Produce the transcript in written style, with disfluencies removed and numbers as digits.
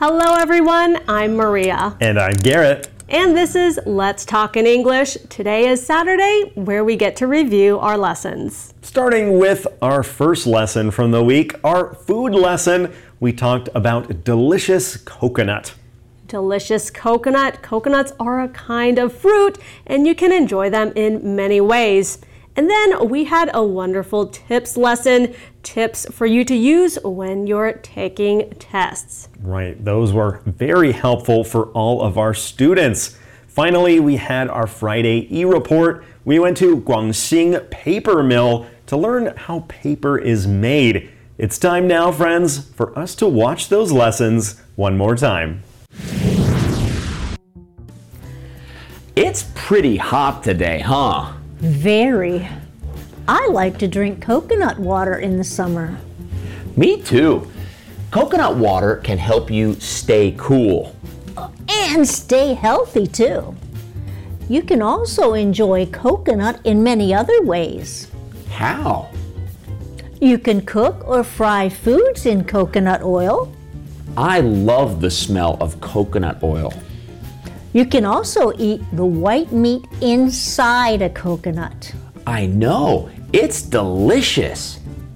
Hello everyone, I'm Maria. And I'm Garrett. And this is Let's Talk in English. Today is Saturday, where we get to review our lessons. Starting with our first lesson from the week, our food lesson, we talked about delicious coconut. Delicious coconut. Coconuts are a kind of fruit, and you can enjoy them in many ways. And then we had a wonderful tips lesson, tips for you to use when you're taking tests. Right, those were very helpful for all of our students. Finally, we had our Friday e-report. We went to Guangxing Paper Mill to learn how paper is made. It's time now, friends, for us to watch those lessons one more time. It's pretty hot today, huh? Very. I like to drink coconut water in the summer. Me too. Coconut water can help you stay cool. And stay healthy too. You can also enjoy coconut in many other ways. How? You can cook or fry foods in coconut oil. I love the smell of coconut oil. You can also eat the white meat inside a coconut. I know, it's delicious.